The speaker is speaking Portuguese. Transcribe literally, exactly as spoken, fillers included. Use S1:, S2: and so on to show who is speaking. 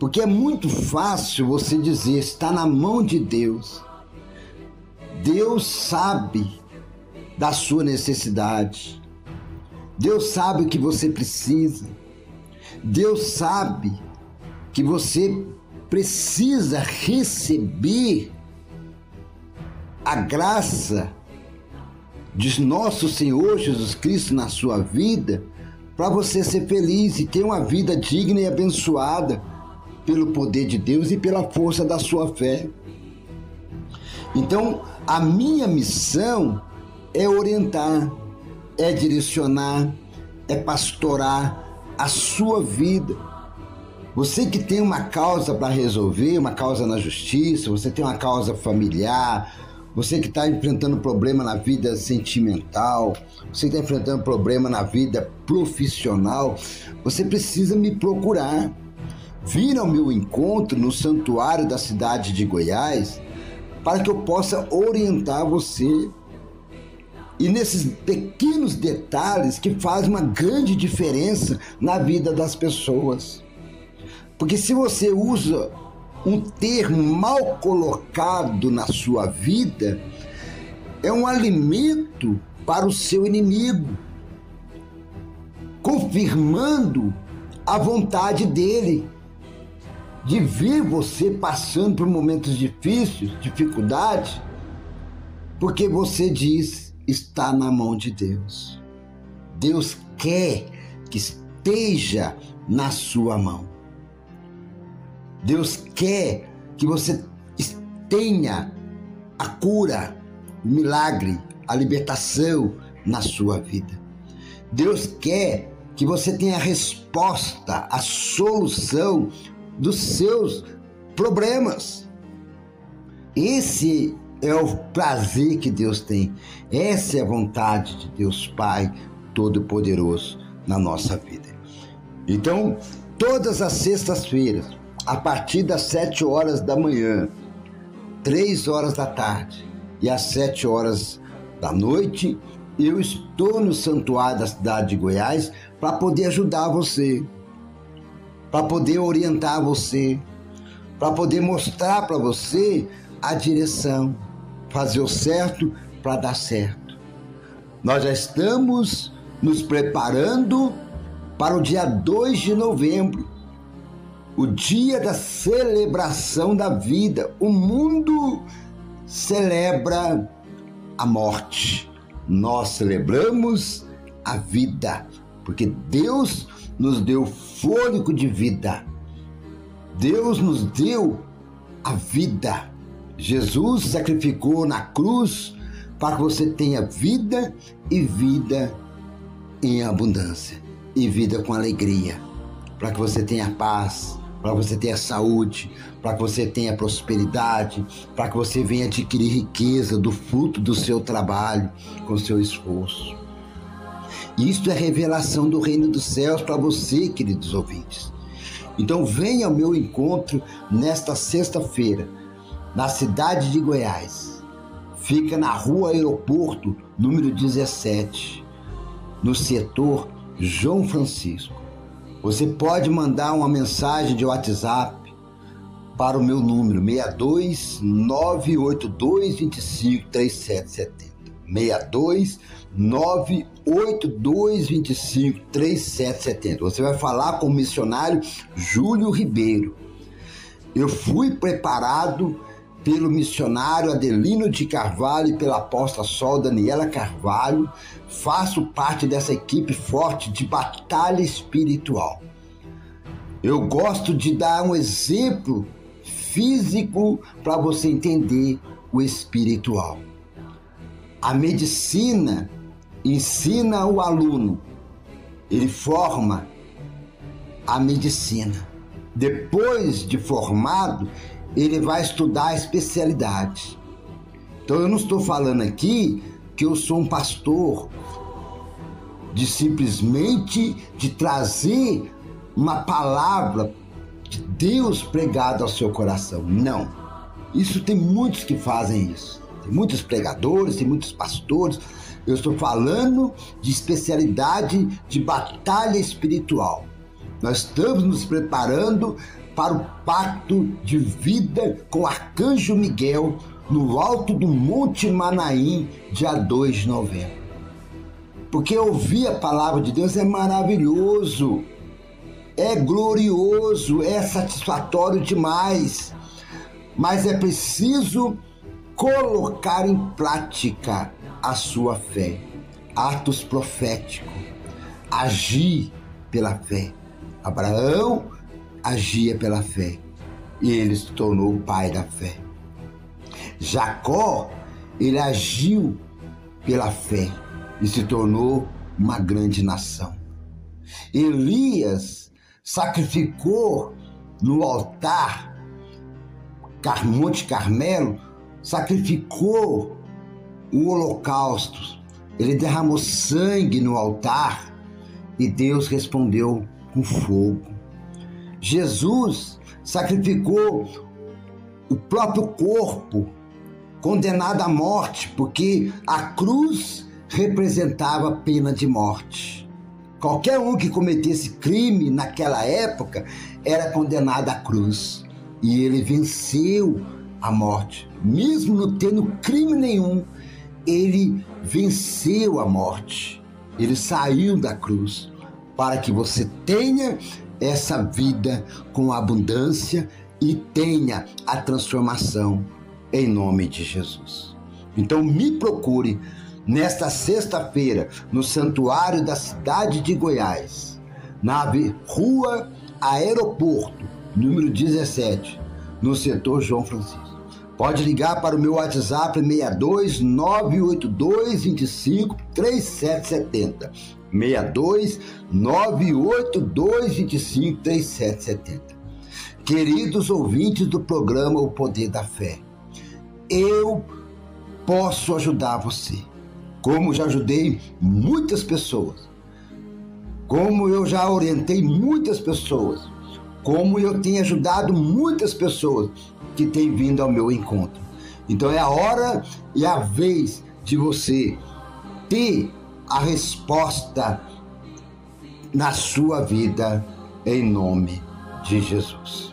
S1: Porque é muito fácil você dizer, está na mão de Deus. Deus sabe da sua necessidade. Deus sabe o que você precisa. Deus sabe que você precisa receber a graça de nosso Senhor Jesus Cristo na sua vida para você ser feliz e ter uma vida digna e abençoada pelo poder de Deus e pela força da sua fé. Então, a minha missão é orientar, é direcionar, é pastorar a sua vida. Você que tem uma causa para resolver, uma causa na justiça, você tem uma causa familiar, você que está enfrentando problema na vida sentimental, você que está enfrentando problema na vida profissional, você precisa me procurar. Vir ao meu encontro no santuário da cidade de Goiás para que eu possa orientar você. E nesses pequenos detalhes que fazem uma grande diferença na vida das pessoas. Porque se você usa um termo mal colocado na sua vida, é um alimento para o seu inimigo, confirmando a vontade dele de ver você passando por momentos difíceis, dificuldades, porque você diz, está na mão de Deus. Deus quer que esteja na sua mão. Deus quer que você tenha a cura, o milagre, a libertação na sua vida. Deus quer que você tenha a resposta, a solução dos seus problemas. Esse é o prazer que Deus tem. Essa é a vontade de Deus Pai Todo-Poderoso na nossa vida. Então, todas as sextas-feiras, a partir das sete horas da manhã, três horas da tarde e às sete horas da noite, eu estou no santuário da cidade de Goiás para poder ajudar você, para poder orientar você, para poder mostrar para você a direção, fazer o certo para dar certo. Nós já estamos nos preparando para o dia dois de novembro, o dia da celebração da vida. O mundo celebra a morte. Nós celebramos a vida, porque Deus nos deu fôlego de vida. Deus nos deu a vida. Jesus sacrificou na cruz para que você tenha vida e vida em abundância, e vida com alegria, para que você tenha paz, para que você tenha saúde, para que você tenha prosperidade, para que você venha adquirir riqueza do fruto do seu trabalho, com seu esforço. Isto é revelação do reino dos céus para você, queridos ouvintes. Então venha ao meu encontro nesta sexta-feira, na cidade de Goiás. Fica na Rua Aeroporto, número dezessete, no setor João Francisco. Você pode mandar uma mensagem de WhatsApp para o meu número seis dois nove oito dois dois cinco três sete sete zero. seis dois nove oito dois dois cinco três sete sete zero. Você vai falar com o missionário Júlio Ribeiro. Eu fui preparado pelo missionário Adelino de Carvalho e pela apóstola Sol Daniela Carvalho. Faço parte dessa equipe forte de batalha espiritual. Eu gosto de dar um exemplo físico para você entender o espiritual. A medicina ensina o aluno, ele forma a medicina. Depois de formado, ele vai estudar a especialidade. Então eu não estou falando aqui que eu sou um pastor de simplesmente de trazer uma palavra de Deus pregada ao seu coração. Não. Isso tem muitos que fazem isso. Tem muitos pregadores, tem muitos pastores. Eu estou falando de especialidade de batalha espiritual. Nós estamos nos preparando para o pacto de vida com o arcanjo Miguel no alto do Monte Manaim, dia dois de novembro. Porque ouvir a palavra de Deus é maravilhoso, é glorioso, é satisfatório demais, mas é preciso colocar em prática a sua fé. Atos proféticos, agir pela fé. Abraão agia pela fé e ele se tornou o pai da fé. Jacó, ele agiu pela fé e se tornou uma grande nação. Elias sacrificou no altar, Monte Carmelo, sacrificou o holocausto. Ele derramou sangue no altar e Deus respondeu com fogo. Jesus sacrificou o próprio corpo, condenado à morte, porque a cruz representava a pena de morte. Qualquer um que cometesse crime naquela época era condenado à cruz. E ele venceu a morte. Mesmo não tendo crime nenhum, ele venceu a morte. Ele saiu da cruz para que você tenha essa vida com abundância e tenha a transformação em nome de Jesus. Então me procure nesta sexta-feira no Santuário da cidade de Goiás, na Rua Aeroporto, número dezessete, no setor João Francisco. Pode ligar para o meu WhatsApp seis dois nove oito dois, dois cinco, três sete sete zero. seis dois nove oito dois, dois cinco, três sete sete zero. Queridos ouvintes do programa O Poder da Fé, eu posso ajudar você, como já ajudei muitas pessoas, como eu já orientei muitas pessoas, como eu tenho ajudado muitas pessoas que têm vindo ao meu encontro. Então é a hora e a vez de você ter a resposta na sua vida, em nome de Jesus.